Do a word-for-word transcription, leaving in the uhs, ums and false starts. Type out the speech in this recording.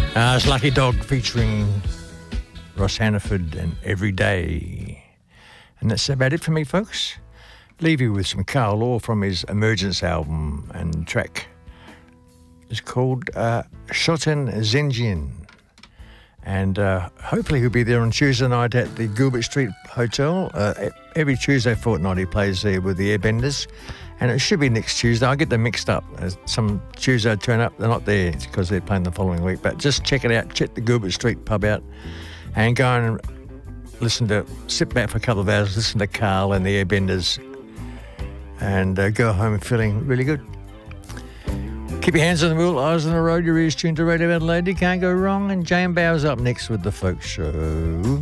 Uh, it's Lucky Dog featuring Ross Hannaford and Every Day. And that's about it for me, folks. Leave you with some Carl Orr from his Emergence album, and track is called uh, Shoten Zenjin. And uh, hopefully he'll be there on Tuesday night at the Gilbert Street Hotel. Uh, every Tuesday fortnight he plays there with the Airbenders. And it should be next Tuesday. I get them mixed up. Some Tuesday turn up, they're not there because they're playing the following week. But just check it out. Check the Gilbert Street pub out and go and listen to, sit back for a couple of hours, listen to Carl and the Airbenders, and uh, go home feeling really good. Keep your hands on the wheel, eyes on the road, your ears tuned to Radio Adelaide. You can't go wrong. And Jane Bowers up next with The Folk Show.